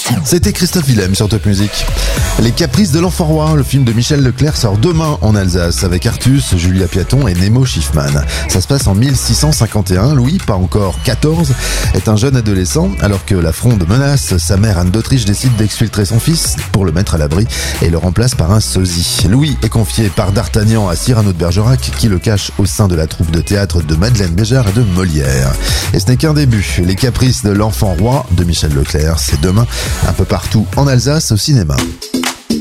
C'était Christophe Willem sur Top Music. Les Caprices de l'Enfant Roi, le film de Michel Leclerc sort demain en Alsace avec Artus, Julia Piaton et Nemo Schiffman. Ça se passe en 1651. Louis, pas encore 14, est un jeune adolescent alors que la Fronde menace. Sa mère Anne d'Autriche décide d'exfiltrer son fils pour le mettre à l'abri et le remplace par un sosie. Louis est confié par D'Artagnan à Cyrano de Bergerac qui le cache au sein de la troupe de théâtre de Madeleine Béjart et de Molière. Et ce n'est qu'un début. Les Caprices de l'Enfant Roi de Michel Leclerc, c'est demain un peu partout en Alsace au cinéma.